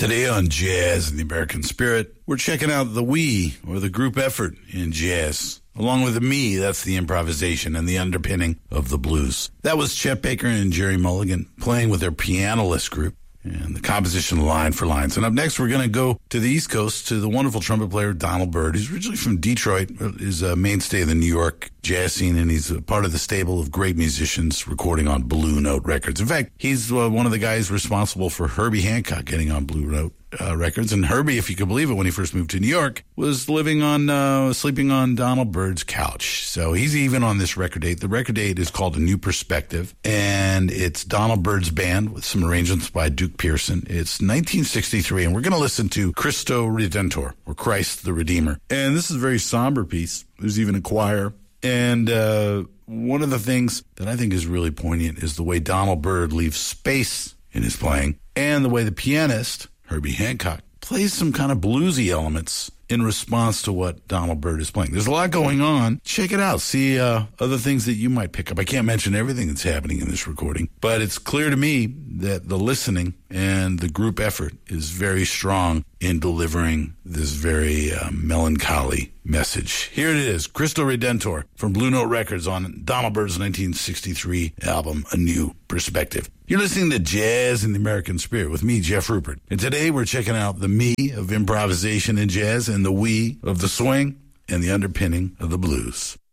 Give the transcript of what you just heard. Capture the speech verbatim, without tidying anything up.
Today on Jazz and the American Spirit, we're checking out the we, or the group effort in jazz. Along with the me, that's the improvisation and the underpinning of the blues. That was Chet Baker and Jerry Mulligan playing with their Pianolist group and the composition line for lines. And up next, we're going to go to the East Coast to the wonderful trumpet player Donald Byrd. He's originally from Detroit, is a mainstay of the New York jazz scene, and he's a part of the stable of great musicians recording on Blue Note Records. In fact, he's uh, one of the guys responsible for Herbie Hancock getting on Blue Note uh, Records. And Herbie, if you could believe it, when he first moved to New York, was living on, uh, sleeping on Donald Byrd's couch. So he's even on this record date. The record date is called A New Perspective, and it's Donald Byrd's band with some arrangements by Duke Pearson. It's nineteen sixty-three, and we're going to listen to Christo Redentor, or Christ the Redeemer. And this is a very somber piece. There's even a choir. And uh, one of the things that I think is really poignant is the way Donald Byrd leaves space in his playing, and the way the pianist, Herbie Hancock, plays some kind of bluesy elements in response to what Donald Byrd is playing. There's a lot going on. Check it out. See uh, other things that you might pick up. I can't mention everything that's happening in this recording, but it's clear to me that the listening and the group effort is very strong in delivering this very uh, melancholy message. Here it is, Christo Redentor from Blue Note Records on Donald Byrd's nineteen sixty-three album, A New Perspective. You're listening to Jazz in the American Spirit with me, Jeff Rupert. And today we're checking out the me of improvisation in jazz and the we of the swing and the underpinning of the blues.